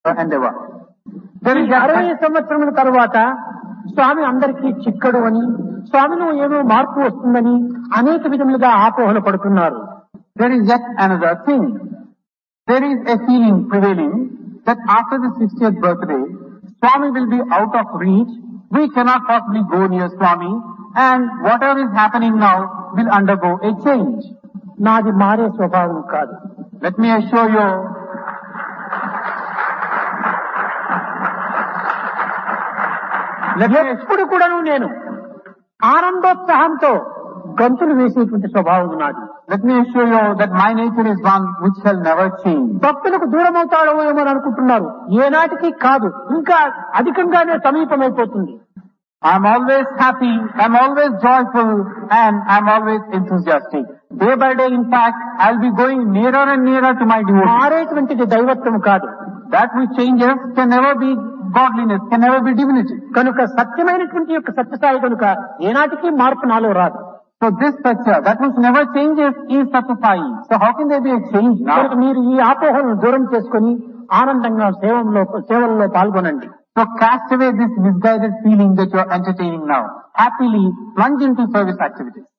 endeavor. There is 60 సంవత్సరముల తర్వాత స్వామి అందరికీ చిక్కడు అని, స్వామిలో ఏమో మార్పు వస్తుందని అనేక విధములుగా ఆపోహన పడుతున్నారు. There is yet another thing. There is a feeling prevailing that after the 60th birthday, Swami will be out of reach. We cannot possibly go near Swami, and whatever is happening now will undergo a change. నాది మారే స్వభావం కాదు. Let me assure you, ఎప్పుడు కూడాను నేను ఆనందోత్సాహంతో గంతులు వేసేటువంటి స్వభావం నాది. let me assure you that my nature is one which shall never change. భక్తులకు దూరం అవుతాడో ఏమో అనుకుంటున్నారు. ఏనాటికి కాదు, ఇంకా అధికంగానే సమీపమైపోతుంది. I'm always happy, I'm always joyful, and I'm always enthusiastic. Day by day, in fact, I'll be going nearer and nearer to my devotion. మారేటువంటిది దైవత్వం కాదు. That which changes can never be godliness, can never be divinity. కనుక సత్యమైనటువంటి యొక్క సత్యసాయి కనుక ఏనాటికి మార్పు నాలో రాదు. So this Satya, that which never changes, is Satyasai. So how can there be a change now? కనుక మీరు ఈ ఆపోహలను దూరం చేసుకుని ఆనందంగా సేవల్లో పాల్గొనండి. So cast away this misguided feeling that you are entertaining now. Happily plunge into service activities.